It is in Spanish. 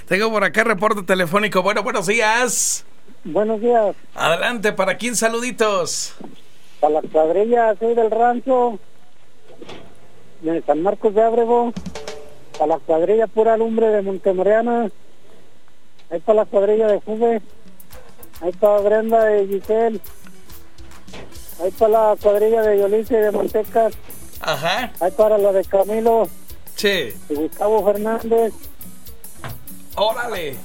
Tengo por acá reporte telefónico. Bueno, buenos días. Buenos días. Adelante, ¿para quién saluditos? Para la cuadrilla, soy del rancho de San Marcos de Ábrego. Para la cuadrilla Pura Lumbre de Montemoriana. Ahí para la cuadrilla de Juve. Ahí para Brenda de Giselle. Ahí para la cuadrilla de Yolice de Montecas. Ajá. Ahí para la de Camilo Sí. y Gustavo Fernández. Órale.